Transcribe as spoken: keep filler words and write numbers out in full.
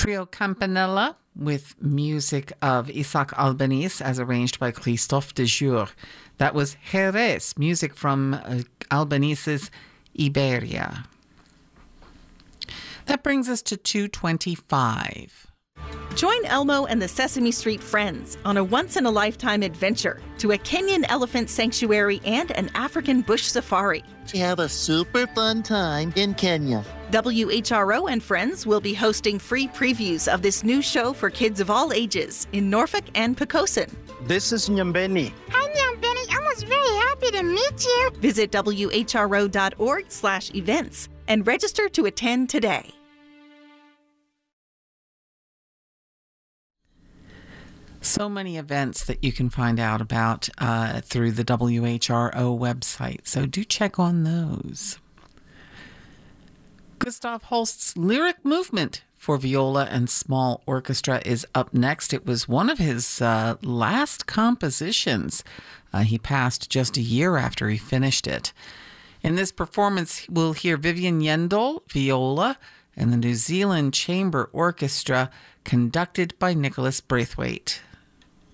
Trio Campanella with music of Isaac Albeniz as arranged by Christophe Dejour. That was Jerez, music from uh, Albaniz's Iberia. That brings us to two twenty-five. Join Elmo and the Sesame Street Friends on a once-in-a-lifetime adventure to a Kenyan elephant sanctuary and an African bush safari. To have a super fun time in Kenya. W H R O and Friends will be hosting free previews of this new show for kids of all ages in Norfolk and Poquoson. This is Nyambeni. Hi, Nyambeni. I was very happy to meet you. Visit W H R O dot org slash events and register to attend today. So many events that you can find out about uh, through the W H R O website, so do check on those. Gustav Holst's Lyric Movement for viola and small orchestra is up next. It was one of his uh, last compositions. Uh, he passed just a year after he finished it. In this performance, we'll hear Vivian Yendall, viola, and the New Zealand Chamber Orchestra, conducted by Nicholas Braithwaite.